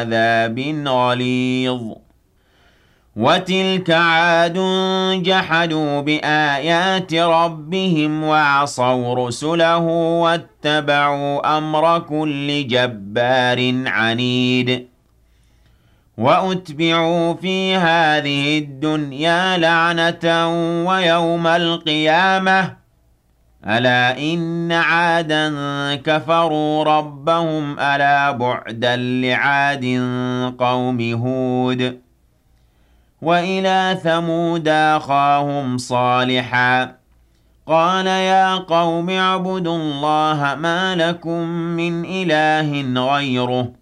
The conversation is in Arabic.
عذاب غليظ وتلك عاد جحدوا بآيات ربهم وعصوا رسله واتبعوا أمر كل جبار عنيد وأتبعوا في هذه الدنيا لعنة ويوم القيامة ألا إن عادا كفروا ربهم ألا بعدا لعاد قوم هود وإلى ثمود أخاهم صالحا قال يا قوم اعبدوا الله ما لكم من إله غيره